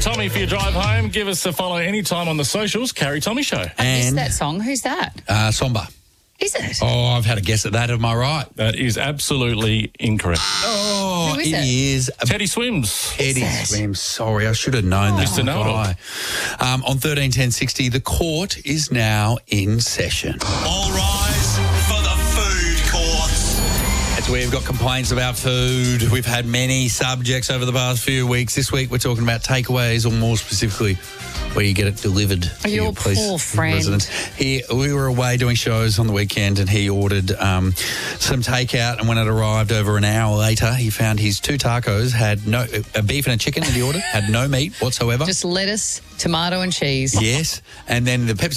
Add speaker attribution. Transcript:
Speaker 1: Tommy for your drive home. Give us a follow anytime on the socials. Carrie Tommy Show.
Speaker 2: I missed
Speaker 3: And
Speaker 2: that song. Who's that?
Speaker 3: Somber.
Speaker 2: Is it?
Speaker 3: Oh, I've had a guess at that. Am I right?
Speaker 1: That is absolutely incorrect.
Speaker 3: Oh,
Speaker 2: Who is
Speaker 3: it
Speaker 2: it?
Speaker 3: is
Speaker 1: Teddy Swims.
Speaker 3: Eddie
Speaker 2: that?
Speaker 3: Swims. Sorry, I should have known that.
Speaker 1: Mr. Know-it-all.
Speaker 3: guy. On 131060, the court is now in session.
Speaker 4: All rise for the food courts.
Speaker 3: As we've got complaints about food, we've had many subjects over the past few weeks. This week we're talking about takeaways, or more specifically, where you get it delivered to
Speaker 2: Your
Speaker 3: your police
Speaker 2: poor friend.
Speaker 3: residence. We were away doing shows on the weekend, and he ordered some takeout, and when it arrived over an hour later, he found his 2 tacos had a beef and a chicken that he ordered, had no meat whatsoever.
Speaker 2: Just lettuce, tomato and cheese.
Speaker 3: Yes, and then the Pepsi